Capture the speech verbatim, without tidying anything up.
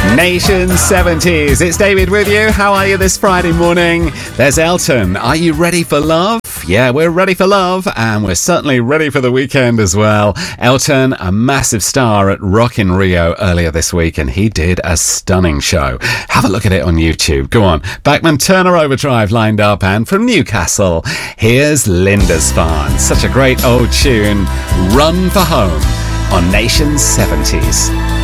Nation seventies. It's David with you. How are you this Friday morning? There's Elton. Are you ready for love? Yeah, we're ready for love, and we're certainly ready for the weekend as well. Elton, a massive star at Rock in Rio earlier this week, and he did a stunning show. Have a look at it on YouTube. Go on. Bachman Turner Overdrive lined up, and from Newcastle, here's Lindisfarne. Such a great old tune. Run for Home on Nation seventies.